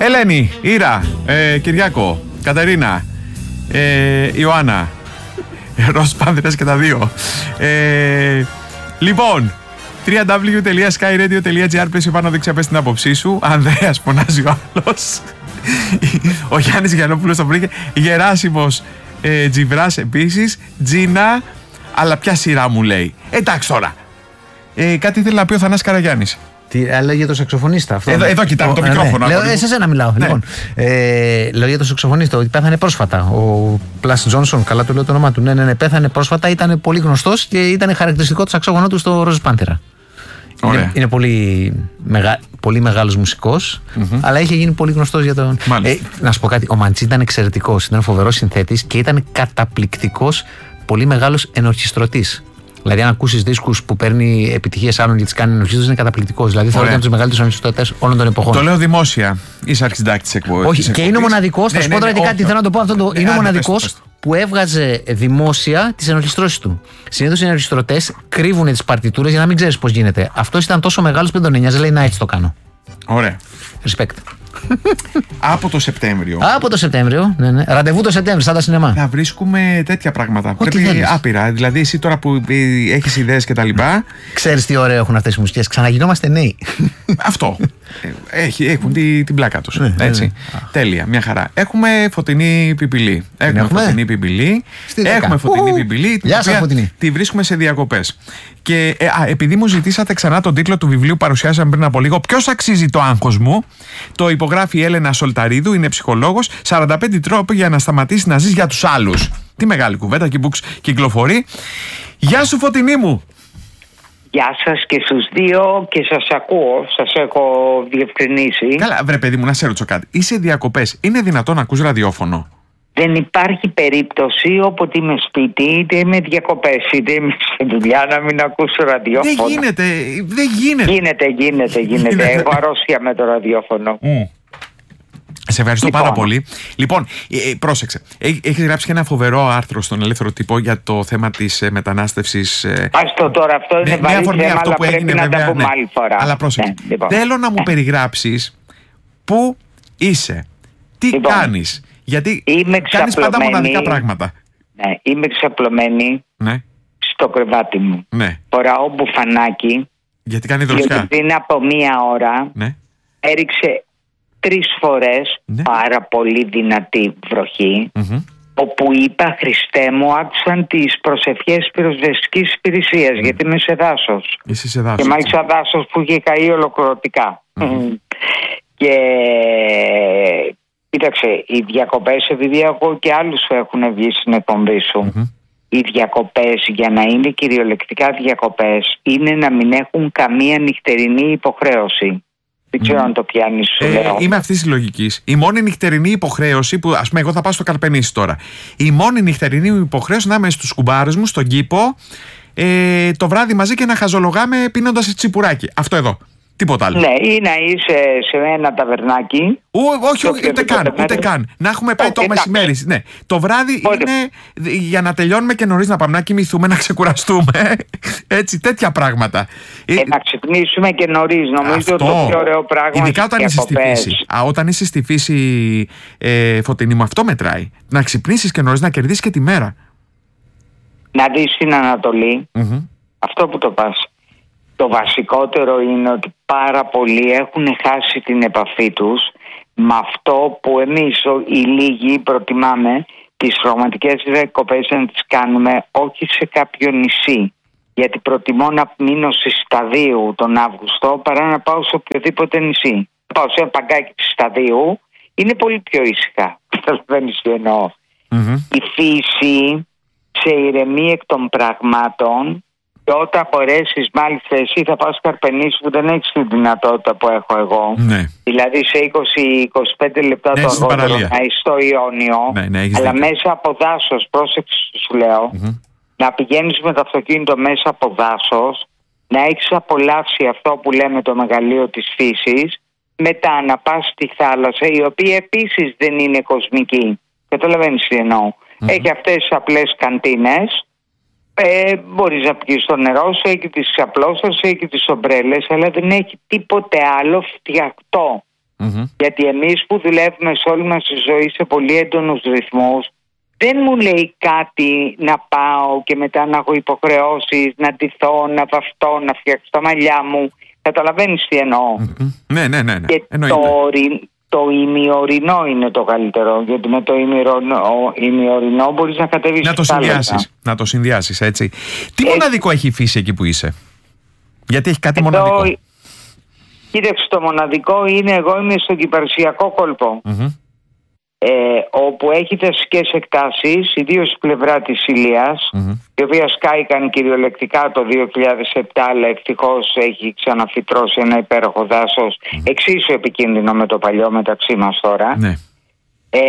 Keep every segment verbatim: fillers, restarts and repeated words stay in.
Ελένη, Ήρα, ε, Κυριάκο, Κατερίνα, ε, Ιωάννα, Ροζ Πάνθερας και τα δύο. Ε, λοιπόν, double-u double-u double-u τελεία sky radio τελεία gr, πες πάνω δεξιά, πες την άποψή σου. Ανδρέας φωνάζει ο άλλος. Ο Γιάννης Γιαννόπουλος τον βρήκε. Γεράσιμος ε, Τζιβράς επίσης. Τζίνα, αλλά ποια σειρά μου λέει. Εντάξει τώρα. Ε, κάτι ήθελε να πει ο Θανάσης Καραγιάννης. Τι, αλλά για το σαξοφωνίστα αυτό. Εδώ, εδώ κοιτάμε το μικρόφωνο. Ναι. Λέω, σε εσένα μιλάω. Ναι. Λοιπόν, ε, λέω για το σαξοφωνίστα ότι πέθανε πρόσφατα. Ο Πλάσ Τζόνσον, καλά το λέω το όνομά του. Ναι, ναι, ναι, πέθανε πρόσφατα. Ήταν πολύ γνωστός και ήταν χαρακτηριστικό το σαξόφωνο του στο Ροζ Πάνθερα. Είναι, είναι πολύ, μεγα, πολύ μεγάλος μουσικός, mm-hmm. αλλά είχε γίνει πολύ γνωστός για τον. Ε, να σου πω κάτι. Ο Μαντσί ήταν εξαιρετικός, ήταν φοβερός συνθέτης και ήταν καταπληκτικός, πολύ μεγάλος ενορχιστρωτής. Δηλαδή, αν ακούσεις δίσκους που παίρνει επιτυχίες άλλων και τις κάνει ενορχιστρωτές, είναι καταπληκτικός. Δηλαδή, θεωρείται από τους μεγαλύτερους ενορχιστρωτές όλων των εποχών. Το λέω δημόσια. Είσαι αρχισυντάκτης εκπομπής. Όχι, και είναι ο μοναδικός. Θα σου πω τώρα τι κάτι θέλω να το πω. Αυτό το, είναι ο μοναδικός που έβγαζε δημόσια τις ενορχιστρώσεις του. Συνήθως οι ενορχιστρωτές κρύβουν τις παρτιτούρες για να μην ξέρεις πώς γίνεται. Αυτός ήταν τόσο μεγάλος που δεν τον νοιάζει, λέει να έτσι το κάνω. Ωραία. Respect. Από το Σεπτέμβριο. Από το Σεπτέμβριο, ναι, ναι. Ραντεβού το Σεπτέμβριο, σαν τα σινεμά. Θα βρίσκουμε τέτοια πράγματα. Ό, πρέπει άπειρα. Δηλαδή, εσύ τώρα που έχεις ιδέες και τα λοιπά. Ξέρεις τι ωραίο έχουν αυτές οι μουσικές. Ξαναγινόμαστε νέοι. Αυτό. Έχει, έχουν την, την πλάκα τους. Ναι, έτσι. Ναι. Τέλεια, μια χαρά. Έχουμε Φωτεινή Πιπιλή. Έχουμε, έχουμε Φωτεινή Πιπιλή. Έχουμε Φωτεινή Πιπιλή. Γεια σας, Φωτεινή. Τη βρίσκουμε σε διακοπές. Και ε, α, επειδή μου ζητήσατε ξανά τον τίτλο του βιβλίου που παρουσιάσαμε πριν από λίγο, ποιος αξίζει το άγχος μου, το υπογράφει η Έλενα Σολταρίδου, είναι ψυχολόγος. σαράντα πέντε τρόποι για να σταματήσει να ζεις για τους άλλους. Τι μεγάλη κουβέντα και books κυκλοφορεί. Γεια σου, Φωτεινή μου. Γεια σας και στους δύο και σας ακούω, σας έχω διευκρινίσει. Καλά, βρε παιδί μου, να σε ρωτήσω κάτι. Είσαι διακοπές, είναι δυνατόν να ακούς ραδιόφωνο? Δεν υπάρχει περίπτωση όποτε είμαι σπίτι, είτε είμαι διακοπές, είτε είμαι στη δουλειά, να μην ακούσω ραδιόφωνο. Δεν γίνεται, δεν γίνεται. Γίνεται, γίνεται, γίνεται. γίνεται. Έχω αρρώστια με το ραδιόφωνο. Mm. Σε ευχαριστώ λοιπόν. πάρα πολύ. Λοιπόν, ε, πρόσεξε. Έχεις γράψει και ένα φοβερό άρθρο στον Ελεύθερο Τύπο για το θέμα της ε, μετανάστευσης. Ε, Ας το τώρα, αυτό είναι βαρύ θέμα, αυτό αλλά που πρέπει έγινε, να βέβαια, τα πούμε ναι. άλλη φορά. Αλλά πρόσεξε. Ναι, λοιπόν. Θέλω να μου ναι. περιγράψεις πού είσαι, τι λοιπόν. κάνεις. Γιατί κάνεις πάντα μοναδικά πράγματα. Ναι, είμαι ξαπλωμένη ναι. στο κρεβάτι μου. Ναι. Φοράω μπουφανάκι. Γιατί κάνει δροσιά. Γιατί πριν από μία ώρα ναι. έριξε τρεις φορές ναι. πάρα πολύ δυνατή βροχή, mm-hmm. όπου είπα, Χριστέ μου, άκουσαν τις προσευχές πυροσβεστικής υπηρεσίας, mm. γιατί είμαι σε δάσος. Είσαι σε δάσος. Και μάλιστα δάσος που είχε καεί ολοκληρωτικά. Mm-hmm. Και κοίταξε, οι διακοπές, επειδή εγώ και άλλους που έχουν βγει στην εκπομπή σου, mm-hmm. οι διακοπές, για να είναι κυριολεκτικά διακοπές, είναι να μην έχουν καμία νυχτερινή υποχρέωση. Δεν ξέρω mm. αν το πιάνει, σου ε, λέω. Είμαι αυτή τη λογική. Η μόνη νυχτερινή υποχρέωση που, ας πούμε, εγώ θα πάω στο Καρπενήσι τώρα. Η μόνη νυχτερινή υποχρέωση να είμαι στους κουμπάρες μου, στον κήπο, ε, το βράδυ μαζί και να χαζολογάμε πίνοντας τσιπουράκι. Αυτό εδώ. Τίποτα άλλο. Ναι, ή να είσαι σε ένα ταβερνάκι. Ου, όχι, όχι ούτε καν, ούτε καν. Να έχουμε πάει το μεσημέρι. Ναι. Το βράδυ Πότε. είναι για να τελειώνουμε και νωρίς, να πάμε να κοιμηθούμε, να ξεκουραστούμε. Έτσι, τέτοια πράγματα. Ε, να ξυπνήσουμε και νωρίς. Νομίζω αυτό, το πιο ωραίο πράγμα. Ειδικά όταν είσαι στη φύση. Α, όταν είσαι στη φύση, ε, Φωτεινή μου, αυτό μετράει. Να ξυπνήσεις και νωρίς, να κερδίσεις και τη μέρα. Να δεις την Ανατολή. Mm-hmm. Αυτό που το πας. Το βασικότερο είναι ότι πάρα πολλοί έχουν χάσει την επαφή τους με αυτό που εμείς οι λίγοι προτιμάμε, τις ρομαντικές διακοπές να τις κάνουμε όχι σε κάποιο νησί. Γιατί προτιμώ να μείνω στη Σταδίου τον Αύγουστο παρά να πάω σε οποιοδήποτε νησί. Πάω σε ένα παγκάκι της Σταδίου, είναι πολύ πιο ήσυχα. Καταλαβαίνεις τι εννοώ. Mm-hmm. Η φύση σε ηρεμεί εκ των πραγμάτων. Και όταν μπορέσεις, μάλιστα εσύ θα πας στο Καρπενήσι που δεν έχεις τη δυνατότητα που έχω εγώ. Ναι. Δηλαδή σε είκοσι με είκοσι πέντε λεπτά ναι, το αργότερο να είσαι στο Ιόνιο. Ναι, ναι, αλλά δίκιο. Μέσα από δάσος, πρόσεξε σου λέω, mm-hmm. να πηγαίνεις με το αυτοκίνητο μέσα από δάσος, να έχεις απολαύσει αυτό που λέμε το μεγαλείο της φύσης, μετά να πας στη θάλασσα, η οποία επίσης δεν είναι κοσμική. Καταλαβαίνεις τι εννοώ. Mm-hmm. Έχει αυτές τις απλές καντίνες. Ε, μπορείς να πιεις το νερό σου, έχει τις απλώσεις, έχει τις ομπρέλες, αλλά δεν έχει τίποτε άλλο φτιαχτό. Mm. Mm-hmm. Γιατί εμείς που δουλεύουμε σε όλη μας τη ζωή σε πολύ έντονους ρυθμούς, δεν μου λέει κάτι να πάω και μετά να έχω υποχρεώσεις, να ντυθώ, να βαφτώ, να φτιάξω τα μαλλιά μου. Καταλαβαίνεις τι εννοώ. Mm-hmm. Ναι, ναι, ναι, ναι. Και το, το ημιορεινό είναι το καλύτερο. Γιατί με το ημιορεινό, ημιορεινό μπορείς να κατέβεις να το συνδυάσεις. Να το συνδυάσεις, έτσι. Τι ε... μοναδικό έχει η φύση εκεί που είσαι? Γιατί έχει κάτι Εδώ... μοναδικό. Κοίταξε, το μοναδικό είναι, εγώ είμαι στον κυπαρσιακό κόλπο. Mm-hmm. Ε, όπου έχει δασικές εκτάσεις, ιδίως στην πλευρά της Ηλίας, mm-hmm. η οποία σκάηκαν κυριολεκτικά το δύο χιλιάδες επτά, αλλά ευτυχώς έχει ξαναφυτρώσει ένα υπέροχο δάσος, mm-hmm. εξίσου επικίνδυνο με το παλιό μεταξύ μας τώρα. Mm-hmm. ε,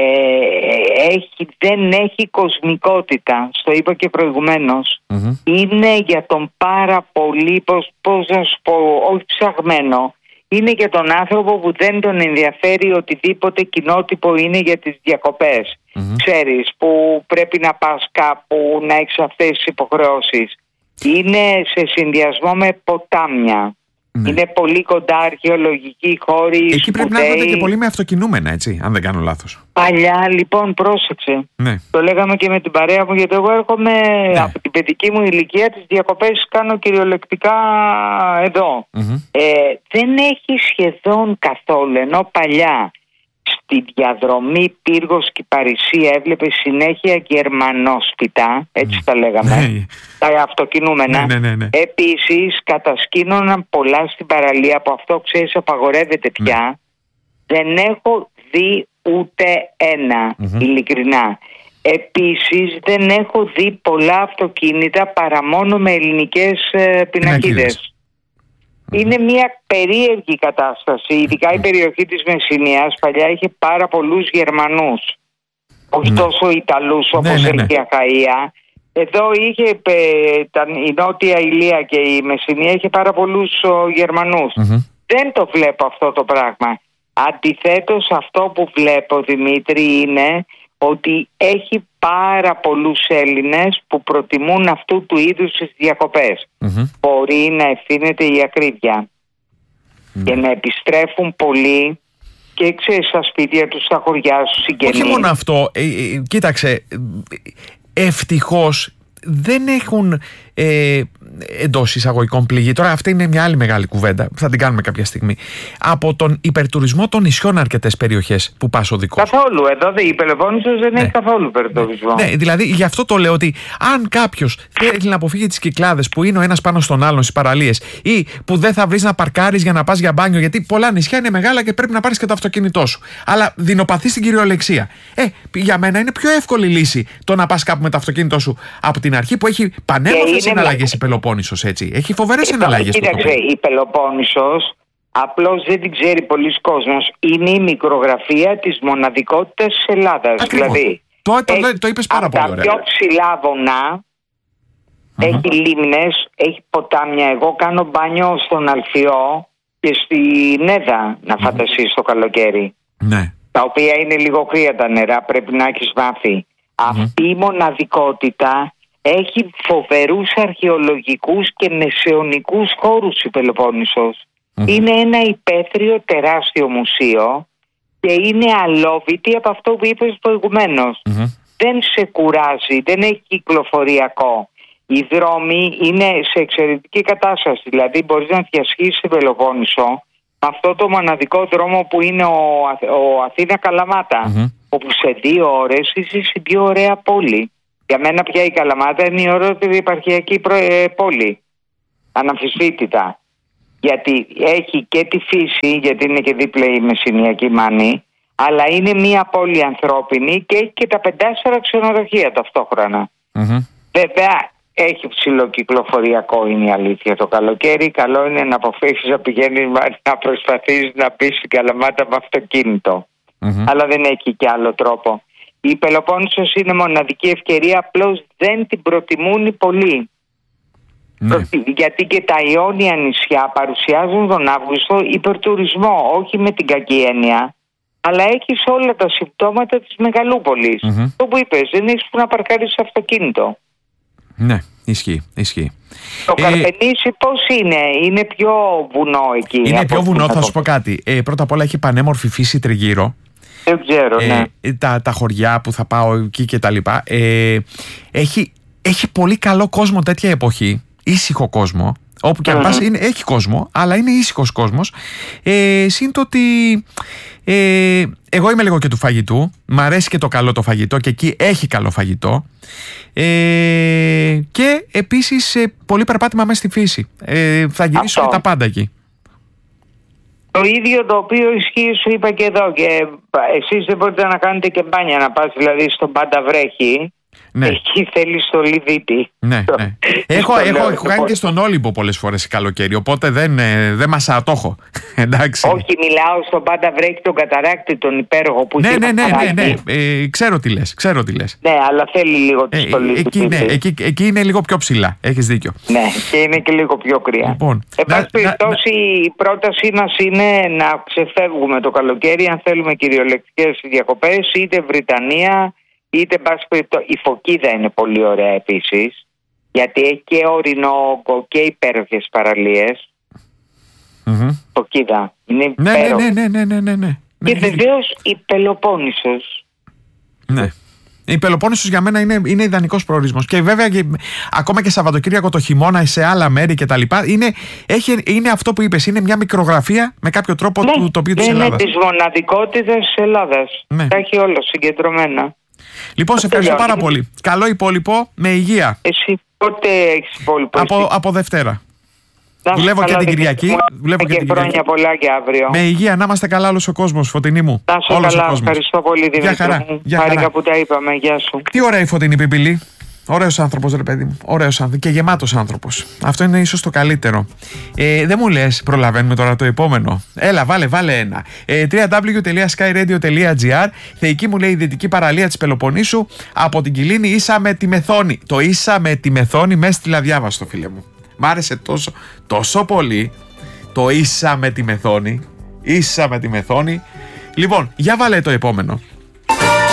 έχει, δεν έχει κοσμικότητα, στο είπα και προηγουμένως. Mm-hmm. Είναι για τον πάρα πολύ, πώς, πώς να σου πω, όχι ψαγμένο, είναι για τον άνθρωπο που δεν τον ενδιαφέρει οτιδήποτε κοινότυπο είναι για τις διακοπές. Mm-hmm. Ξέρεις, που πρέπει να πας κάπου, να έχεις αυτές τις υποχρεώσεις. Είναι σε συνδυασμό με ποτάμια. Ναι. Είναι πολύ κοντά αρχαιολογικοί χώροι. Εκεί σπουδαίοι. Πρέπει να έρχονται και πολύ με αυτοκινούμενα, έτσι, αν δεν κάνω λάθος. Παλιά, λοιπόν, πρόσεξε. Ναι. Το λέγαμε και με την παρέα μου, γιατί εγώ έρχομαι ναι. από την παιδική μου ηλικία, τις διακοπές κάνω κυριολεκτικά εδώ. Mm-hmm. Ε, δεν έχει σχεδόν καθόλου, ενώ παλιά στη διαδρομή Πύργος και Παρισία έβλεπε συνέχεια γερμανόσπιτα, έτσι mm. τα λέγαμε, τα αυτοκινούμενα. Ναι, ναι, ναι, ναι. Επίσης κατασκήνωναν πολλά στην παραλία, από αυτό ξέρεις απαγορεύεται πια. Mm. Δεν έχω δει ούτε ένα, mm-hmm. ειλικρινά. Επίσης δεν έχω δει πολλά αυτοκίνητα παρά μόνο με ελληνικές ε, πινακίδες. Είναι μια περίεργη κατάσταση, ειδικά η περιοχή της Μεσσηνίας παλιά είχε πάρα πολλούς Γερμανούς, όχι ναι. τόσο Ιταλούς όπως ναι, ναι, ναι. έχει η Αχαΐα. Εδώ είχε τα, η Νότια Ηλία και η Μεσσηνία είχε πάρα πολλούς ο, Γερμανούς. Mm-hmm. Δεν το βλέπω αυτό το πράγμα. Αντιθέτως, αυτό που βλέπω, Δημήτρη, είναι ότι έχει πάρα πολλούς Έλληνες που προτιμούν αυτού του είδους τις διακοπές. Mm-hmm. Μπορεί να ευθύνεται η ακρίβεια mm. και να επιστρέφουν πολλοί και ξέρεις στα σπίτια τους, στα χωριά τους, συγγενείς. Όχι μόνο αυτό, ε, ε, κοίταξε, ευτυχώς δεν έχουν ε, εντός εισαγωγικών πληγή. Τώρα αυτή είναι μια άλλη μεγάλη κουβέντα, θα την κάνουμε κάποια στιγμή. Από τον υπερτουρισμό των νησιών αρκετές περιοχές που πας οδικός. Καθόλου, εδώ η Πελοπόννησος δεν ναι. έχει καθόλου υπερτουρισμό. Ναι, δηλαδή γι' αυτό το λέω ότι αν κάποιος θέλει να αποφύγει τις κυκλάδες που είναι ο ένας πάνω στον άλλον στις παραλίες ή που δεν θα βρεις να παρκάρεις για να πας για μπάνιο, γιατί πολλά νησιά είναι μεγάλα και πρέπει να πάρεις και το αυτοκίνητό σου, αλλά δεινοπαθείς στην κυριολεξία. Ε, για μένα είναι πιο εύκολη λύση το να πας κάπου με το αυτοκίνητό σου από την αρχή που έχει πανέμορφες συναλλαγές η Πελοπόννησος, έτσι. Έχει φοβερές συναλλαγές. Κοίταξε, η Πελοπόννησος απλώς δεν την ξέρει πολλοί κόσμος. Είναι η μικρογραφία της μοναδικότητας της Ελλάδας. Δηλαδή, το, το, το, το είπες πάρα πολύ ωραία. Τα πιο ψηλά βουνά, mm-hmm. έχει λίμνες, έχει ποτάμια. Εγώ κάνω μπάνιο στον Αλφιό και στη Νέδα, να mm-hmm. φανταστείς το καλοκαίρι. Ναι. Τα οποία είναι λίγο κρύα τα νερά, πρέπει να έχεις βάθη. Mm-hmm. Αυτή η μοναδικότητα έχει φοβερούς αρχαιολογικούς και μεσαιωνικούς χώρους η Πελοπόννησος. Mm-hmm. Είναι ένα υπαίθριο τεράστιο μουσείο και είναι αλόβητη από αυτό που είπες προηγουμένως. Mm-hmm. Δεν σε κουράζει, δεν έχει κυκλοφοριακό. Οι δρόμοι είναι σε εξαιρετική κατάσταση. Δηλαδή μπορείς να διασχίσεις την Πελοπόννησο με αυτό το μοναδικό δρόμο που είναι ο, ο Αθήνα-Καλαμάτα, mm-hmm. όπου σε δύο ώρες είσαι στην πιο ωραία πόλη. Για μένα πια η Καλαμάτα είναι η ωραιότερη επαρχιακή πόλη. Αναμφισβήτητα. Γιατί έχει και τη φύση, γιατί είναι και δίπλα η Μεσσηνιακή Μάνη, αλλά είναι μια πόλη ανθρώπινη και έχει και τα πεντάσσερα ξενοδοχεία ταυτόχρονα. Mm-hmm. Βέβαια έχει ψηλό κυκλοφοριακό, είναι η αλήθεια. Το καλοκαίρι καλό είναι να αποφύγεις να πηγαίνεις, να προσπαθείς να μπεις στην Καλαμάτα με αυτοκίνητο. Mm-hmm. Αλλά δεν έχει και άλλο τρόπο. Η Πελοπόννησος είναι μοναδική ευκαιρία, απλώς δεν την προτιμούν οι πολλοί. Ναι. Γιατί και τα Ιόνια νησιά παρουσιάζουν τον Αύγουστο υπερτουρισμό, όχι με την κακή έννοια, αλλά έχεις όλα τα συμπτώματα της μεγαλούπολης. Mm-hmm. Το που είπες, δεν έχεις που να παρκάρεις αυτοκίνητο. Ναι. ισχύει, ισχύει. Το ε, Καρπενήσι πώς είναι, είναι πιο βουνό εκεί? Είναι πιο βουνό, θα σου πω κάτι. Ε, πρώτα απ' όλα έχει πανέμορφη φύση τριγύρω. Δεν ξέρω, ναι. Ε, τα, τα χωριά που θα πάω εκεί και τα λοιπά. Ε, έχει, έχει πολύ καλό κόσμο τέτοια εποχή, ήσυχο κόσμο. Όπου και αν πας είναι, έχει κόσμο, αλλά είναι ήσυχος κόσμος. Ε, συν το ότι ε, εγώ είμαι λίγο και του φαγητού. Μ' αρέσει και το καλό το φαγητό και εκεί έχει καλό φαγητό. Ε, και επίσης ε, πολύ περπάτημα μέσα στη φύση. Ε, θα γυρίσουμε τα πάντα εκεί. Το ίδιο το οποίο ισχύει, σου είπα και εδώ. Και εσείς δεν μπορείτε να κάνετε και μπάνια, να πας δηλαδή στον Πάντα Βρέχη. Ναι. Εκεί θέλει στο Λιβίτη. Ναι, ναι. έχω, έχω, έχω κάνει και στον Όλυμπο πολλές φορές καλοκαίρι, οπότε δεν, ε, δεν μας ατόχω. Εντάξει. Όχι, μιλάω στον Πάντα Βρέχη, τον καταράκτη, τον υπέροχο που ναι, έχει. Ναι, ναι, ναι, ναι. Ε, ξέρω τι λες, ξέρω τι λες. Ναι, αλλά θέλει λίγο τη στολή ε, εκεί, ναι, εκεί, εκεί είναι λίγο πιο ψηλά, έχεις δίκιο. Ναι, και είναι και λίγο πιο κρύα. Λοιπόν, εν πάση περιπτώσει, η πρότασή μας είναι να ξεφεύγουμε το καλοκαίρι, αν θέλουμε κυριολεκτικές διακοπές, είτε Βρυτανία, είτε η Φωκίδα είναι πολύ ωραία επίσης, γιατί έχει και ορεινό όγκο και υπέροχες παραλίες. Mm-hmm. Φωκίδα είναι ναι, υπέροχη. Ναι, ναι, ναι, ναι, ναι, ναι. Και ναι, βεβαίως η Πελοπόννησος. Ναι. Η Πελοπόννησος για μένα είναι, είναι ιδανικός προορισμός. Και βέβαια και, ακόμα και Σαββατοκύριακο το χειμώνα σε άλλα μέρη και τα λοιπά, είναι, έχει, είναι αυτό που είπες, είναι μια μικρογραφία με κάποιο τρόπο ναι, του τοπίου της ναι, Ελλάδας. Είναι της μοναδικότητας της Ελλάδας. Ναι. Τα έχει όλα συγκεντρωμένα. Λοιπόν, σε ευχαριστώ πάρα πολύ. Καλό υπόλοιπο, με υγεία. Εσύ πότε έχεις υπόλοιπο? Από, από Δευτέρα. Να, δουλεύω και την Κυριακή. Δουλεύω και, και την χρόνια Κυριακή. Πολλά και αύριο. Με υγεία, να είμαστε καλά όλος ο κόσμος, Φωτεινή μου. Να είσαι όλος καλά, ευχαριστώ πολύ Δημήτρη. Χαρά, χάρηκα που τα είπαμε, γεια σου. Τι ωραία η Φωτεινή Πιπιλή. Ωραίος άνθρωπος, ρε παιδί μου. Ωραίος άνθρωπος και γεμάτος άνθρωπος. Αυτό είναι ίσως το καλύτερο. Ε, δεν μου λες, προλαβαίνουμε τώρα το επόμενο. Έλα, βάλε, βάλε ένα. Ε, double-u double-u double-u τελεία sky radio τελεία gr. Θεϊκή μου λέει η δυτική παραλία της Πελοποννήσου. Από την Κιλίνη ίσα με τη Μεθόνη. Το ίσα με τη Μεθόνη μέσα στη Λαδιάβαστο, φίλε μου. Μ' άρεσε τόσο, τόσο πολύ. Το ίσα με τη Μεθόνη. Ίσα με τη Μεθόνη. Λοιπόν, για βάλε το επόμενο.